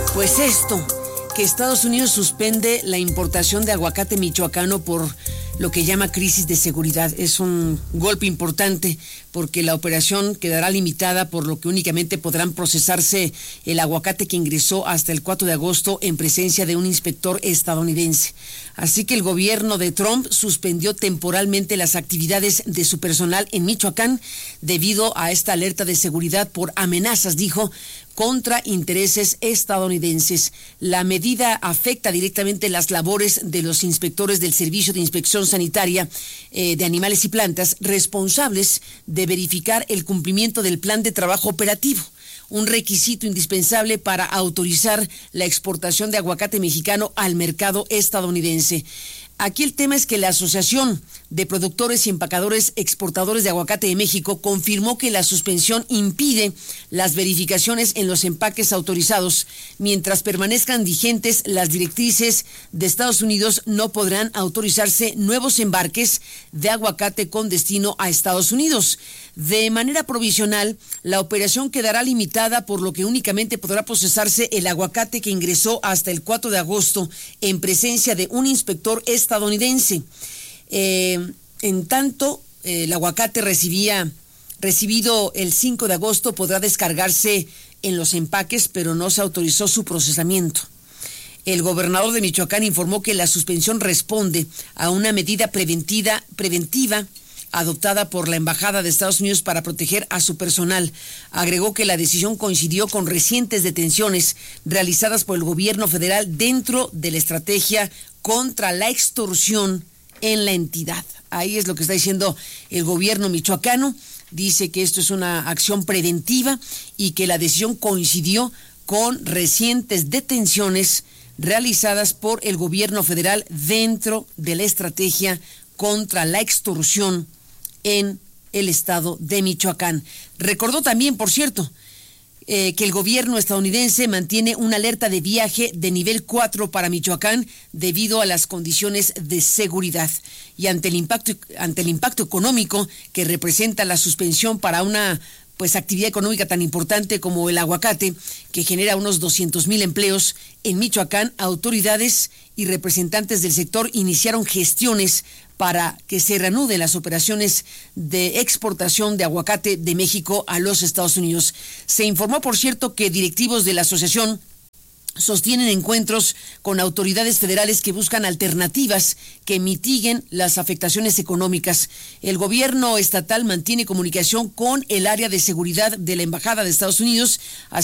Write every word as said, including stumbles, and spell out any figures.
Pues esto, que Estados Unidos suspende la importación de aguacate michoacano por lo que llama crisis de seguridad. Es un golpe importante porque la operación quedará limitada, por lo que únicamente podrán procesarse el aguacate que ingresó hasta el cuatro de agosto en presencia de un inspector estadounidense. Así que el gobierno de Trump suspendió temporalmente las actividades de su personal en Michoacán debido a esta alerta de seguridad por amenazas, dijo, contra intereses estadounidenses. La medida afecta directamente las labores de los inspectores del Servicio de Inspección Sanitaria eh, de Animales y Plantas, responsables de verificar el cumplimiento del plan de trabajo operativo, un requisito indispensable para autorizar la exportación de aguacate mexicano al mercado estadounidense. Aquí el tema es que la Asociación de Productores y Empacadores Exportadores de Aguacate de México confirmó que la suspensión impide las verificaciones en los empaques autorizados. Mientras permanezcan vigentes las directrices de Estados Unidos, no podrán autorizarse nuevos embarques de aguacate con destino a Estados Unidos. De manera provisional, la operación quedará limitada, por lo que únicamente podrá procesarse el aguacate que ingresó hasta el cuatro de agosto en presencia de un inspector estadounidense. Eh, en tanto, eh, el aguacate recibía, recibido el cinco de agosto podrá descargarse en los empaques, pero no se autorizó su procesamiento. El gobernador de Michoacán informó que la suspensión responde a una medida preventiva, preventiva adoptada por la Embajada de Estados Unidos para proteger a su personal. Agregó que la decisión coincidió con recientes detenciones realizadas por el gobierno federal dentro de la estrategia contra la extorsión en la entidad. Ahí es lo que está diciendo el gobierno michoacano. Dice que esto es una acción preventiva y que la decisión coincidió con recientes detenciones realizadas por el gobierno federal dentro de la estrategia contra la extorsión en el estado de Michoacán. Recordó también, por cierto, eh, que el gobierno estadounidense mantiene una alerta de viaje de nivel cuatro para Michoacán debido a las condiciones de seguridad y ante el impacto, ante el impacto económico que representa la suspensión para una pues actividad económica tan importante como el aguacate, que genera unos doscientos mil empleos en Michoacán. Autoridades y representantes del sector iniciaron gestiones para que se reanuden las operaciones de exportación de aguacate de México a los Estados Unidos. Se informó, por cierto, que directivos de la asociación sostienen encuentros con autoridades federales que buscan alternativas que mitiguen las afectaciones económicas. El gobierno estatal mantiene comunicación con el área de seguridad de la Embajada de Estados Unidos,